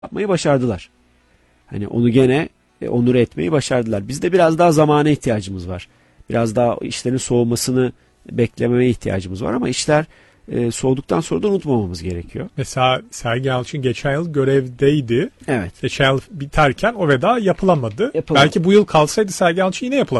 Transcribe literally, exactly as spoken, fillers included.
yapmayı başardılar. Hani onu gene e, onur etmeyi başardılar. Bizde biraz daha zamana ihtiyacımız var. Biraz daha işlerin soğumasını beklemeye ihtiyacımız var ama işler e, soğuduktan sonra da unutmamamız gerekiyor. Mesela Sergen Yalçın geçen yıl görevdeydi. Evet. Geçen yıl biterken o veda yapılamadı. Yapılamadı. Belki bu yıl kalsaydı Sergen Yalçın yine yapılamadı.